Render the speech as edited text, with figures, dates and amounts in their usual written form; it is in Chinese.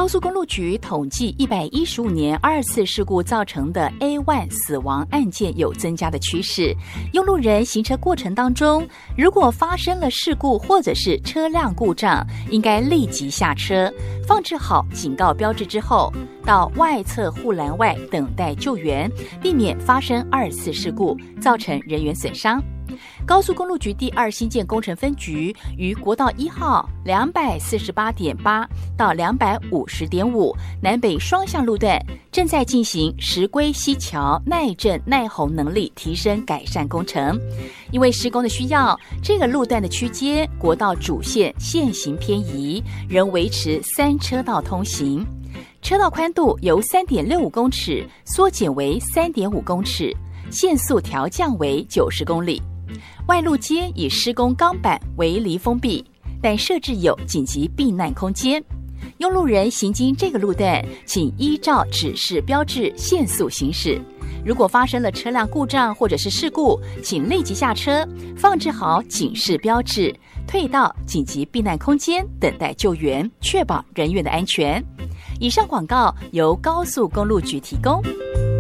高速公路局统计115年2次事故造成的 A1 死亡案件有增加的趋势。用路人行车过程当中，如果发生了事故或者是车辆故障，应该立即下车，放置好警告标志之后，到外侧护栏外等待救援，避免发生2次事故，造成人员损伤。高速公路局第2新建工程分局于国道1号 248.8 到 250.5 南北双向路段正在进行石龟溪桥耐震耐洪能力提升改善工程。因为施工的需要，这个路段的区间国道主线线行偏移，仍维持3车道通行，车道宽度由 3.65 公尺缩减为 3.5 公尺，限速调降为90公里。外路街以施工钢板围篱封闭，但设置有紧急避难空间。用路人行经这个路段，请依照指示标志限速行驶。如果发生了车辆故障或者是事故，请立即下车，放置好警示标志，退到紧急避难空间等待救援，确保人员的安全。以上广告由高速公路局提供。